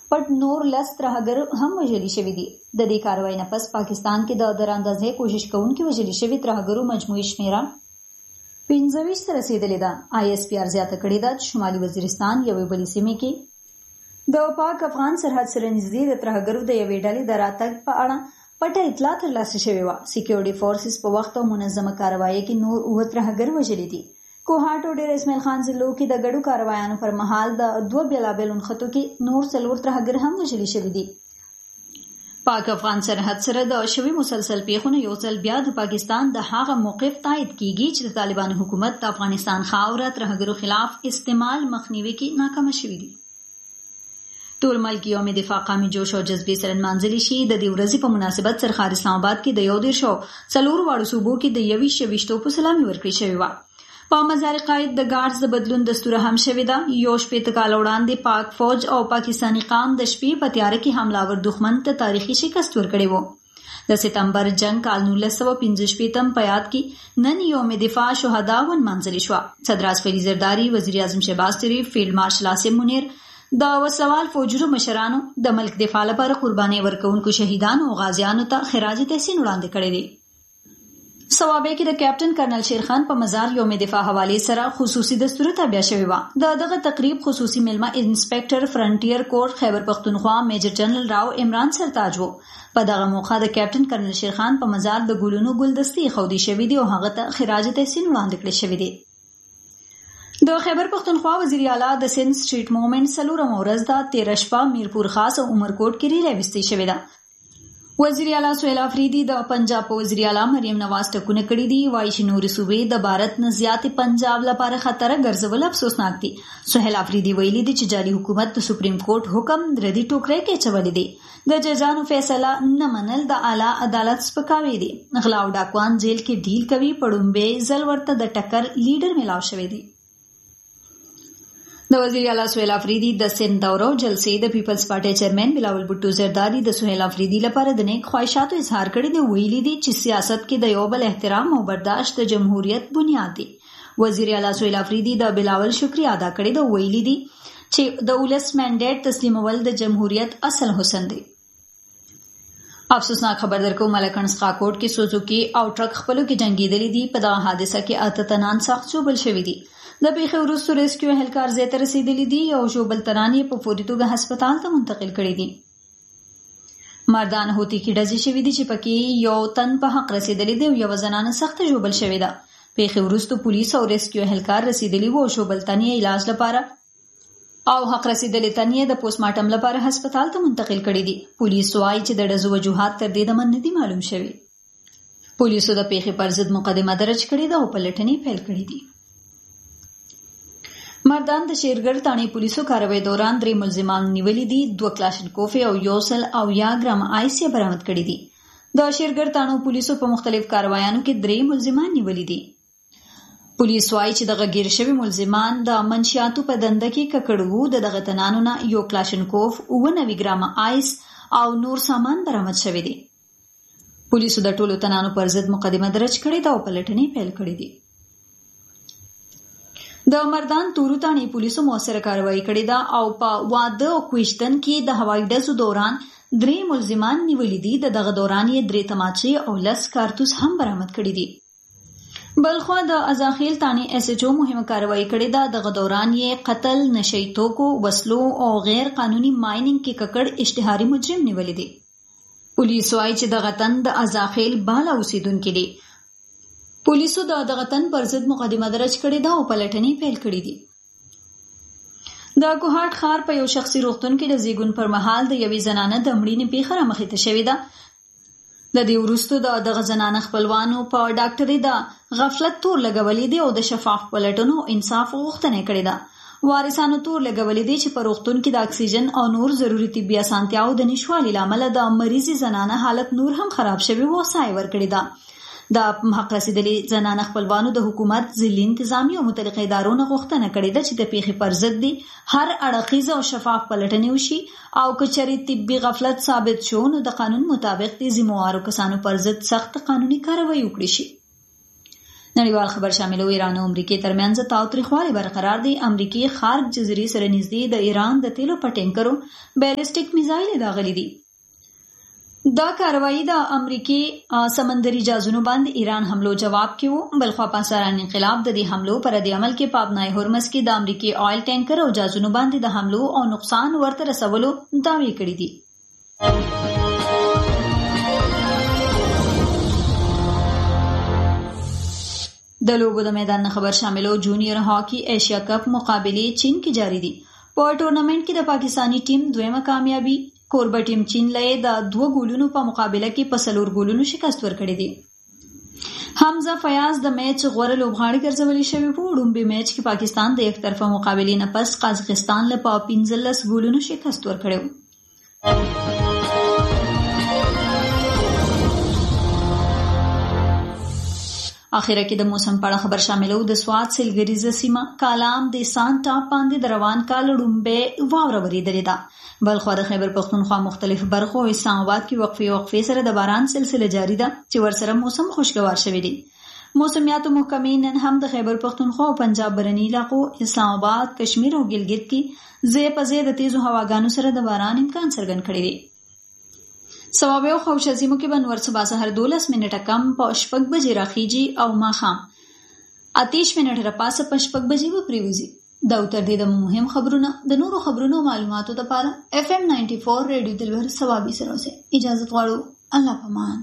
پټ نور 10 ترهګر هم وژل شوي دي. د دې کاروای نه پس پاکستان کې د دراندازۍ کوشش کوونکي وژل شوي ترهګرو مجموعي شمیره 25 ته رسیدلې ده. ISPR زیاته کړې ده چې شمالي وزیرستان یوې بلې سیمې کې د پاک افغان سرحد سره نږدې د ترهګرو د یوې ډلې د راتګ په اړه پټه اطلاع ترلاسه شوې وه. سکیورټي فورسز په وخت او منظمه کاروایي کې نور 9 ترهګر وژلي دي. کوهاټ او ډیر اسماعیل خان ضلعو کې د ګډو کاروایانو پر مهال د 2 بېلابېلو نښتو کې نور 4 ترهګر هم وژلي شوي دي. پاک افغان سرحد سره د شوي مسلسل پیښونو یو ځل بیا د پاکستان د هغه موقف تایید کیږي چې د طالبانو حکومت د افغانستان خاوره ترهګرو خلاف استعمال مخنیوي کې ناکام شوي دي. ټول ملک یوم دفاع قومي جوش او جذبې سره نمانځلی شي. د دې ورځې په مناسبت سرخار اسلام آباد کې د 1.4 واړو صوبو کې د 21 په سلامي ورکړې شوې وه. په مزار قائد د ګارډز د بدلون دستور هم شوی ده. 1 کال وړاندې پاک فوج او پاکستانی قام د شپې په تیاره کې حملاور دښمن ته تاریخي شکست ورکړی وو. د سپتمبر جنگ کال 1945 په یاد کې نن یوم دفاع شهدا ونمانځل شو. صدر اعظم علي زرداری، وزیر اعظم شهباز شریف، فیلډ مارشل عاصم منیر د وسلوال فوجونو مشرانو د ملک دفاع لپاره قرباني ورکوونکو شهیدانو او غازیانو ته خراج تحسین وړاندې کړی دی. سوابه کې د کیپټن کرنل شیرخان په مزار یوم دفاع حواله سره خصوصي دستور تابع شوی و. دغه تقریب خصوصي ملما انسپکټر فرنټیر کورټ خیبر پختونخوا میجر جنرال راو عمران سرتاج وو. په دغه موخه د کیپټن کرنل شیرخان په مزار د ګلونو ګلدستي خودي شوی دی او هغه ته خراج تحسین وړاندې کړی شوی دی. د خیبر پختونخوا وزیر اعلی د سند سټریټ موومېنټ سلورم ورځ د 13 شپه میرپور خاص او عمرکوټ کې ریلی وستې شوې ده. وزیر اعلی سهیل افریدی د پنجاب په وزیر اعلی مریم نواز ټکونه کړي دي. وایي چې نورې صوبې د بھارت نه زیات پنجاب لپاره خطر ګرځول افسوسناک دي. سهیل افریدی ویلي دي چې جاري حکومت د سپریم کورټ حکم ردی ټوکرې کې چولې دي. د ججانو فیصله نه منل د اعلی عدالت سپکاوی دي. غلا او ډاکوان جیل کې ډیل کوي. پړومبې ځل ورته د ټکر لیډر ملاو شوی دی. د وزیر اعلی سهیل افریدی د سند دورو جلسې د پیپلز پارټي چیرمن بلاول بوټو زرداری د سهیل افریدی لپاره د نیک خواهشاتو اظهار کړی دی. ویلي دي چې سیاست کې د یو بل احترام او برداشت د جمهوریت بنیاد دی. وزیر اعلی سهیل افریدی د بلاول شکریہ ادا کړی دی. ویلي دي چې د ولس منډیټ تسلیمول د جمهوریت اصل حسن دی. افسوسناک خبر درکو ملکن سقاکوټ کې سوزوکی او ټرک خپلو کې جنگیدلې دي. په دغه حادثه کې 8 تنان سخت ژوبل شوي دي. د پیښې وروسته ریسکیو اهلکار ځای ته رسیدلي دي او ژوبل تنان یې په فوري توګه هسپتال ته منتقل کړي دي. مردان هوتی کې ډزې شوي دي چې پکې یو تن په حق رسیدلی دی او یو زنانه سخت ژوبل شوې ده. پیښې وروسته پولیس او ریسکیو اهلکار رسیدلي وو. ژوبل تن یې علاج لپاره او حق رسیدلې تن یې د پوسټ مارټم لپاره هسپتال ته منتقل کړي دي. پولیس وايي چې د ډزو وجوهات تر دې دمه نه دي معلوم شوي. پولیسو د پیښې پر ضد مقدمه درج کړې ده او پلټنې پیل کړې دي. مردان د شیرګل تاڼې پولیسو کاروای دوران 3 ملزمان نیولي دي. 2 کلاشنکوف او 100 ګرام آیس برآمد کړي دي. د شیرګل تاڼو پولیسو په مختلف کاروایانو کې 3 ملزمان نیولي دي. پولیس وايي چې دغه گیر شوي ملزمان د منشیاتو په دنده کې ککړ وو. دغه تنانو نه 1 کلاشنکوف 90 ګرام آیس او نور سامان برآمد شوی دی. پولیسو د ټولو تنانو پر ضد مقدمه درج کړې ده او پلټنې پیل کړې دي. د مردان تورو تاڼې پولیسو موثره کاروایی کړې ده او په واده او کوشتن کې د هوایي ډزو دوران 3 ملزمان نیولي دي. دغه دوران یې 3 تماچې او 10 کارتوس هم برآمد کړي دي. بلخوا د ازاخیل تاڼې SHO مهمه کاروایی کړې ده. دغه دوران یې قتل، نشئی توکو، وسلو او غیر قانوني مایننګ کې ککړ اشتهاري مجرم نیولي دي. پولیس وايي چې دغه تن د ازاخیل بالا اوسیدونکي دي. پولیسو دغه تن پر ضد مقدمه درج کړې ده او پلټنې پیل کړې دي. د کوهاټ ښار په یو شخصي روغتون کې د زیږون پر مهال د یوې زنانه د مړینې پیښه رامخې ته شوې ده. د دې وروسته دغه زنانه خپلوانو په ډاکټري د غفلت تور لګولې دي او د شفاف پلټنو انصاف غوښتنه کړې ده. وارثانو تور لګولې دي چې په روغتون کې د اکسیجن او نور ضروري طبي اسانتیاو د نشوالي لامل د مریضي زنانه حالت نور هم خراب شوی و. سای ورکړې ده. د حق رسیدلې زنانه خپلوانو د حکومت، ځلي انتظامی او متعلقه ادارو نه غوښتنه کړې ده چې د پیښې پر ضد دي هر اړخیزه او شفاف پلټنې وشي او که چېرې طبي غفلت ثابت شو نو د قانون مطابق د ذمهوارو کسانو پر ضد سخت قانوني کاروایی وکړي شي. نړیوال خبر شاملو ایران او امریکای ترمنځ تاوتریخوالی برقرار دی. امریکای خارج جزیرې سره نږدې د ایران د تیلو په ټینکرو بیلسټیک میزایل داغلي دي. دا کاروایی د امریکای سمندري جهازونو باندې ایران حملو جواب کې وو. بلخوا پاساران انقلاب د دې حملو پر د عمل کې پابنای هرمز کې د امریکای آیل ټینکر او جهازونو باندې د حملو او نقصان ورته رسولو دعوی کړې دي. د لوبو د میدان خبر شاملو جونیئر هاکی ایشیا کپ مقابله چین کې جاری دي. په ټورنمنت کې د پاکستانی ټیم دویمه کامیابی. کوربه ټیم چین لې د 2 ګولونو په مقابله کې په 4 ګولونو شکست ورکړی دی. حمزه فیاض د میچ غوړه لوبغاړی ګرځولې شوی په وړومبي میچ کې پاکستان د یک طرفه مقابله نه پس قزاقستان له 15 ګولونو شکست ورکړو. اخیره کې د موسم په اړه خبر شاملو. د سوات سیلګریزه سیمه کالام د سان ټاپ باندې د روان کال ډومبه واوره وریدلې ده. بلخوا د خیبر پختونخوا مختلف برخو او اسلام آباد کې وقفې سره د باران سلسله جاری ده چې ورسره موسم خوشگوار شوی دی. موسمیات محکمې نن هم د خیبر پختونخوا او پنجاب برنی علاقو، اسلام آباد، کشمیر او ګلګت کې زی په زی د تیزو هواګانو سره د باران امکان څرګند کړی دی. سوابه او خوشازیمو کې بنور سبا سحر 12 منټه کم په 6 بجې راخیږي او ماخام 8 منټه را پاسه په 6 بجې و پریوزي. دا تر دې د مهم خبرونه د نورو خبرونو معلوماتو لپاره FM 94 ریډیو دلور ثوابي سره اوسه اجازه غواړو. الله پامان.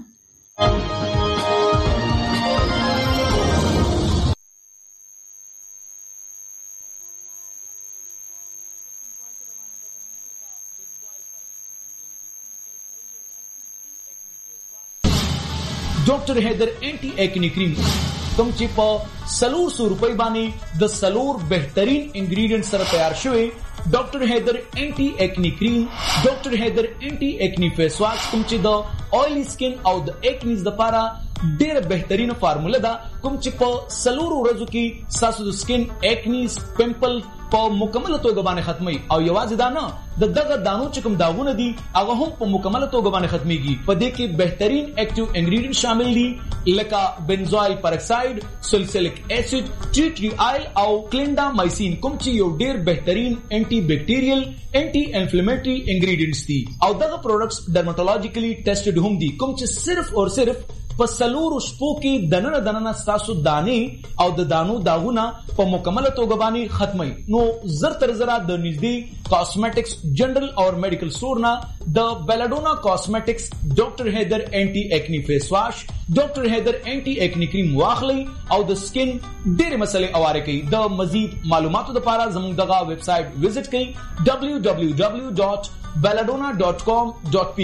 ډاکټر حیدر انټي ایکنی کریم کوم چې په 400 روپۍ باندې د 4 بهترین انګریډینټ سره تیار شوی. ډاکټر حیدر انټي ایکنی کریم، ډاکټر حیدر انټي ایکنی فیس واش کوم چې د اویلی سکین او د ایکنیز لپاره ډېر بهترین فارموله ده، کوم چې په 4 ورځو کې تاسو د سکین ایکنیز پمپل په مکمل توګه باندې ختمي. او یوازې دا نه، د دغه دانو چې کوم داغونه دي هغه هم په مکمل توګه باندې ختميږي. په دې کې بهترین اکټیو انګریډینټ شامل دي لکه بنزوایل پرکساید، سلسیلک اسید، ټی ټری آیل او کلینډامایسین کوم چې یو ډېر بهترین انټي بیکټیریل، انټي انفلیمیټری انګریډینټس دي. او دغه پروډکټس ډرماټولوژیکلی ټیسټډ هم دي کوم چې صرف او صرف په 4 شپو کې دننه ستاسو دانې او د دانو داغونه په مکمل توګه باندې ختمي. نو زر تر زره د نږدې کاسمیټکس جنرال او میډیکل سٹور نه د بیلاډونا کاسمیټکس ډاکټر حیدر انټي ایکنی فیس واش، ډاکټر حیدر انټي ایکنی کریم واخلي او د سکین ډېرې مسلې اواره کوي. د مزید معلوماتو لپاره زموږ دغه ویب سټ وزټ کړئ www.belladonna.com.pk.